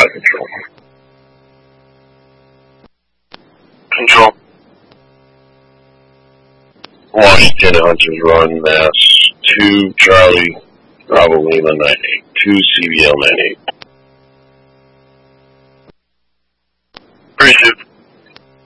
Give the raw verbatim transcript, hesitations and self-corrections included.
Flight Control. Control. Washington, Hunters Run, Mass. two Charlie, Bravo Lima nine eight two C B L nine eight. Appreciate it.